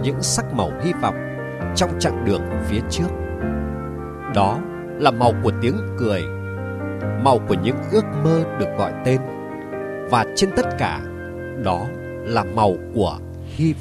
những sắc màu hy vọng trong chặng đường phía trước. Đó là màu của tiếng cười, màu của những ước mơ được gọi tên, và trên tất cả, đó là màu của hy vọng.